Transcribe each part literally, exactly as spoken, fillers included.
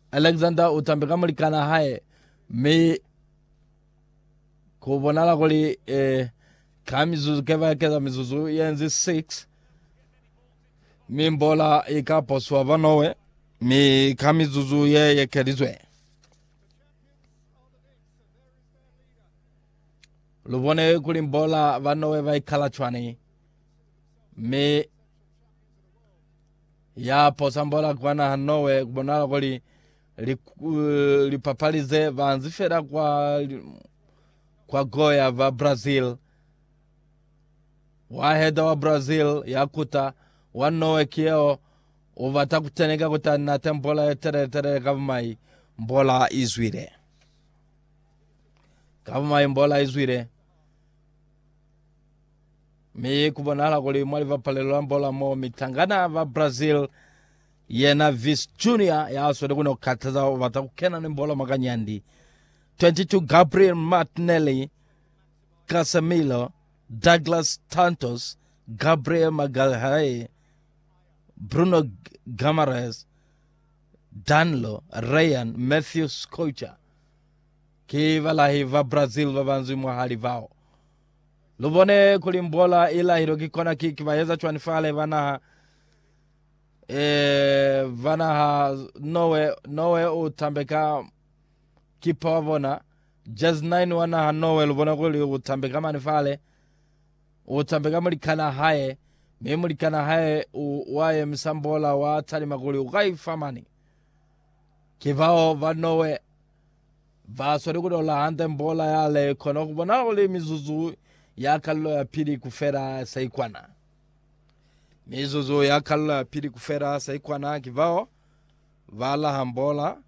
Alexander utambeka mulikana haye mi kubonala kuli eh, kamizuzu keva keza mizuzu yenzi six mi mbola ikaposwa vanowe mi kamizuzu ye yekerizwe lubone kuli mbola vanowe vaikala chwani mi ya posa mbola kwana hanowe kubonala kuli lipapalize li vanzifera kwa kwa goya va Brazil waheda wa Brazil yakuta wanowe kieo uvata kuteneka kuta nate mbola tere tere kavumai mbola izwire kavumai mbola izwire mi kubonala kuli mwali va palelo mbola mo mitangana va Brazil yena Vis Junior ya aswede kuno kataza uvata kukena ni mbola makanyandi twenty-two Gabriel Martinelli, Casemiro, Douglas Santos, Gabriel Magalhaes, Bruno Guimaraes, Danilo, Ryan, Matthew Scocha. Kiva lahi va Brazil va vanzu mwahali vao. Lubone kulimbola ila hiroki kona kikivayeza chwanifale vana e, vana nowe nowe utambeka kipa wavona just nine wana hanowe lubona kuli utambeka manifale utambeka mulikana haye mi mulikana haye uwaye msambola wa tali makuli ukai famani kivao vanowe vasori kudola hante mbola yale kono kubona kuli mizuzu ya kallo ya pili kufera saikwana mizuzu ya kallo ya pili kufera saikwana kivao vala hambola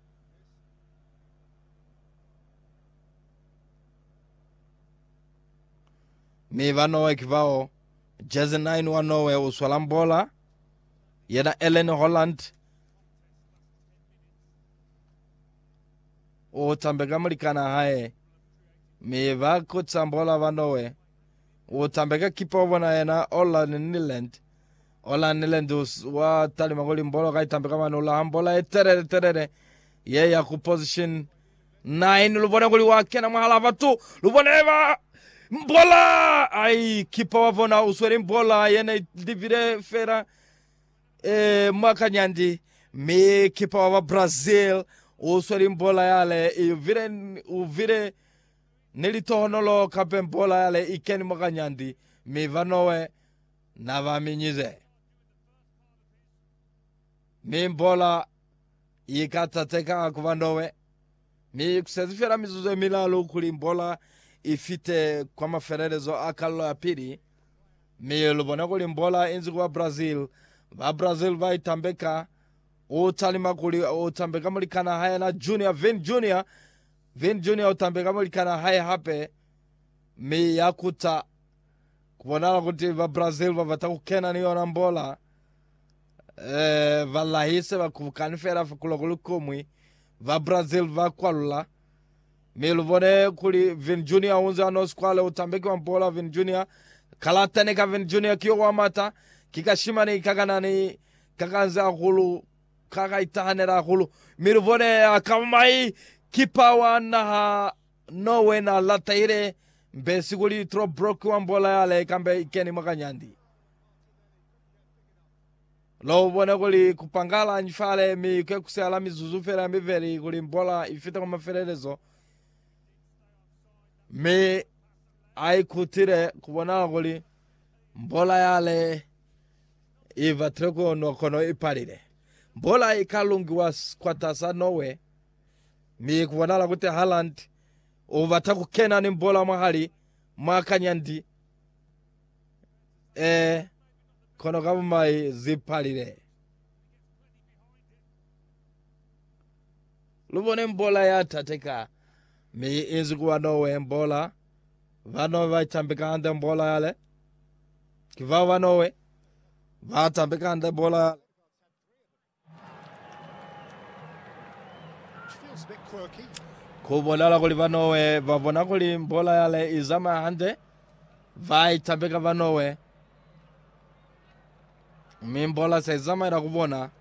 mi vanowe kivao jezi nine wanowe uswala mbola yena Ellen Holland utambeka mulikana haye mi vakutsa mbola vanowe utambeka kipa wavona yena Ola Niland Ola Niland wa tali magoli mbola kaitambeka manula mbola eterere terere ye ya kuposition nine lubone kuli wakena mahala vatu lubone eva mbola ai kipa wavona uswere mbola yene divide fera e makanyandi mi kipa wa Brazil uswere mbola yale uvire uvire nelitohonolo kape mbola yale ikeni makanyandi mi vanowe na vaminyize mi mbola ikatateka kuvanowe mi kusezifera mizuzo milalo kuli mbola ifite kwa mafererezo akalo ya pili mi lubona kuli mbola inzi kwa Brazil va Brazil va itambeka utalima kuli utambeka mulikana haya na Junior Vin Junior Vin Junior utambeka mulikana haya hape mi yakuta kubonala kuti va Brazil va vata kukena niyo na mbola e, va lahise va kukanifera kulokulu kumwi va Brazil va kwalula miluvone kuli Vin Junior unze anoskwale utambeki wa mbola Vin Junior kalatane ka Vin Junior kiyo wa mata kikashimani kakanani kakanza hulu kaka itahanera hulu miluvone akamai kipa wa naha nowe na lataire mbesi kuli tro broke wa mbola yale kambe ikeni makanyandi lo bone kuli kupangala njifale mi ke kusela mizuzu fera miveri kuli mbola ifite kwa mafererezo me ai kutire kubona kuli mbola yale iva treko no kono iparire mbola ikalungi was kwatasa nowe mi kubona la kuti Haaland uvata kukena ni mbola mahali makanyandi eh kono kavumai zipalire lubone mbola ya tateka mi inzi kuwa nowe mbola vanowe vaitambeka ande mbola yale kiva vanowe vatambeka ande mbola yale kubonala kuli vanowe vavona kuli mbola yale izama hande vaitambeka vanowe mi mbola saizama ira kubona